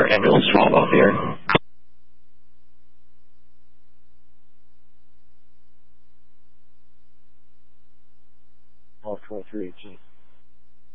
for ambulance 12 off the air. All 4-3, G.